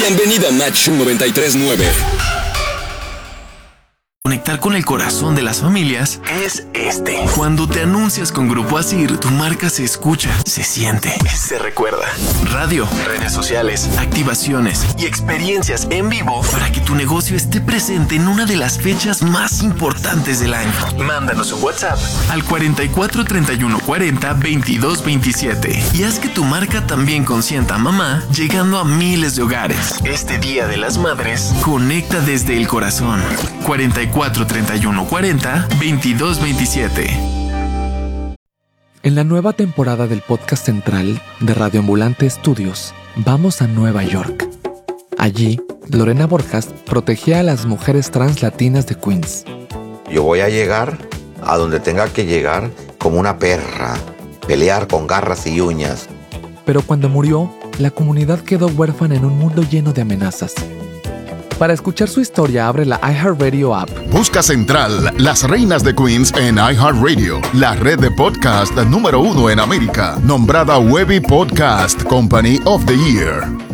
Bienvenida a Match 93.9. Conectar con el corazón de las familias es este. Cuando te anuncias con Grupo Asir, tu marca se escucha, se siente, se recuerda. Radio, redes sociales, activaciones y experiencias en vivo para que tu negocio esté presente en una de las fechas más importantes del año. Mándanos un WhatsApp al 44 31 40 22 27 y haz que tu marca también consienta a mamá, llegando a miles de hogares. Este Día de las Madres, conecta desde el corazón. 44 31 40 22 27. En la nueva temporada del podcast central de Radio Ambulante Estudios, vamos a Nueva York. Allí, Lorena Borjas protegía a las mujeres trans latinas de Queens. Yo voy a llegar a donde tenga que llegar como una perra, pelear con garras y uñas. Pero cuando murió, la comunidad quedó huérfana en un mundo lleno de amenazas. Para escuchar su historia, abre la iHeartRadio app. Busca Central, las reinas de Queens en iHeartRadio, la red de podcast número 1 en América, nombrada Webby Podcast Company of the Year.